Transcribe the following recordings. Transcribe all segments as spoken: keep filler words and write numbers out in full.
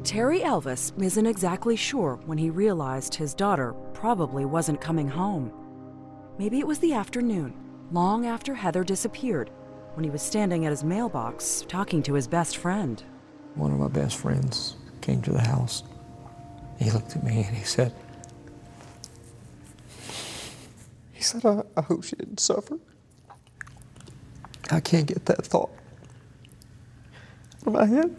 Terry Elvis isn't exactly sure when he realized his daughter probably wasn't coming home. Maybe it was the afternoon, long after Heather disappeared, when he was standing at his mailbox talking to his best friend. One of my best friends came to the house. He looked at me and he said, he said, I, I hope she didn't suffer. I can't get that thought out of my head.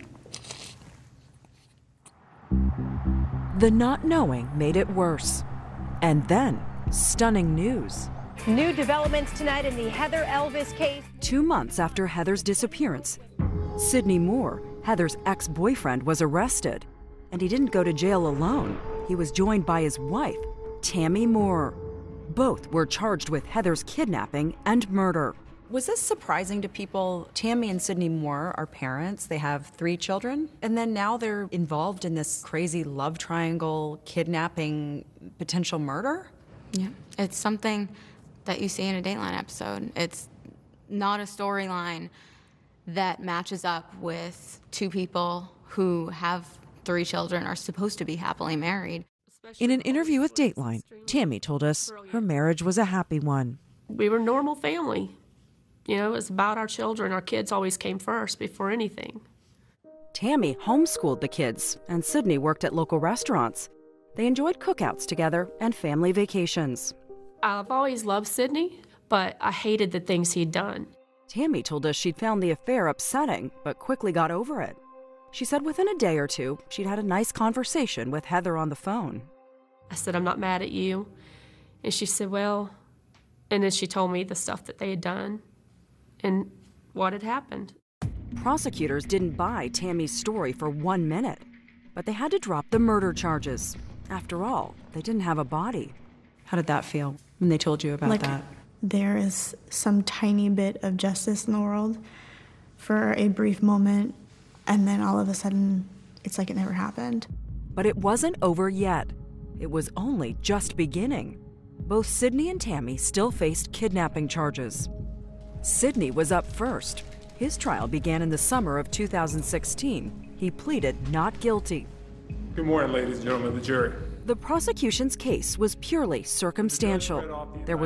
The not knowing made it worse. And then, stunning news. New developments tonight in the Heather Elvis case. Two months after Heather's disappearance, Sidney Moore, Heather's ex-boyfriend, was arrested. And he didn't go to jail alone. He was joined by his wife, Tammy Moore. Both were charged with Heather's kidnapping and murder. Was this surprising to people? Tammy and Sidney Moore are parents. They have three children. And then now they're involved in this crazy love triangle, kidnapping, potential murder? Yeah, it's something that you see in a Dateline episode. It's not a storyline that matches up with two people who have three children, are supposed to be happily married. In an interview with Dateline, Tammy told us her marriage was a happy one. We were a normal family. You know, it was about our children. Our kids always came first before anything. Tammy homeschooled the kids, and Sidney worked at local restaurants. They enjoyed cookouts together and family vacations. I've always loved Sidney, but I hated the things he'd done. Tammy told us she'd found the affair upsetting, but quickly got over it. She said within a day or two, she'd had a nice conversation with Heather on the phone. I said, I'm not mad at you. And she said, well, and then she told me the stuff that they had done and what had happened. Prosecutors didn't buy Tammy's story for one minute, but they had to drop the murder charges. After all, they didn't have a body. How did that feel when they told you about like, that? There is some tiny bit of justice in the world for a brief moment, and then all of a sudden, it's like it never happened. But it wasn't over yet. It was only just beginning. Both Sidney and Tammy still faced kidnapping charges. Sidney was up first. His trial began in the summer of two thousand sixteen. He pleaded not guilty. Good morning, ladies and gentlemen of the jury. The prosecution's case was purely circumstantial. There was